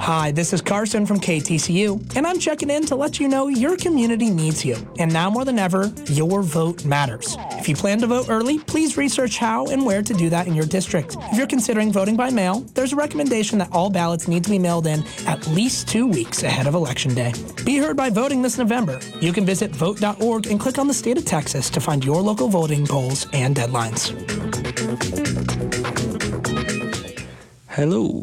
Hi, this is Carson from KTCU, and I'm checking in to let you know your community needs you. And now more than ever, your vote matters. If you plan to vote early, please research how and where to do that in your district. If you're considering voting by mail, there's a recommendation that all ballots need to be mailed in at least 2 weeks ahead of Election Day. Be heard by voting this November. You can visit vote.org and click on the state of Texas to find your local voting polls and deadlines. Hello.